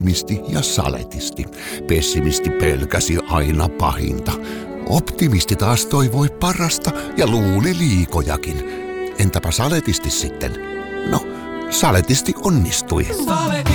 optimisti ja saletisti. Pessimisti pelkäsi aina pahinta. Optimisti taas toivoi parasta ja luuli liikojakin. Entäpä saletisti sitten? No, saletisti onnistui.